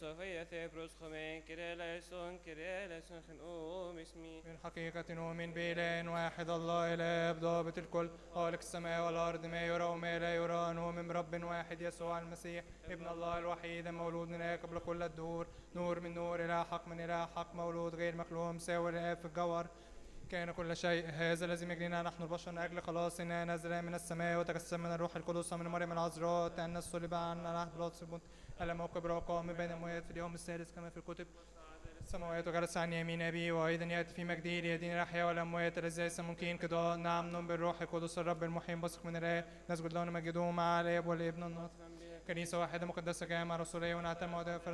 Sofia Thebros Khomein Kireleison خنقوم اسمي من حقيقة نؤمن بإله واحد الله إله ضابط الكل خالق السماء والأرض ما يرى وما لا يرى نؤمن برب واحد يسوع المسيح ابن الله الوحيد المولود من الآب قبل كل الدهور نور من نور إله حق من إله حق مولود غير مخلوق مساوي للآب في الجوهر كان كل شيء هذا الذي يجرينا نحن البشر من أجل خلاصنا نزل من السماء وتجسم من الروح القدس من مريم العذراء تأنس صلب عنا نحن بلاطس البنت ألم وكبر وقام من بين الأموات في اليوم الثالث كما في الكتب السماوات وجلس عن يمين أبيه وأيضا يأتي في مجده ليدين الأحياء والأموات الذي ليس ممكن قضاء نعم نؤمن بالروح القدس الرب المحيي بثق من الآب نسجد له ونمجده مع الآب والابن والناطق كنيسة واحدة مقدسة جامعة رسولية ونعتمد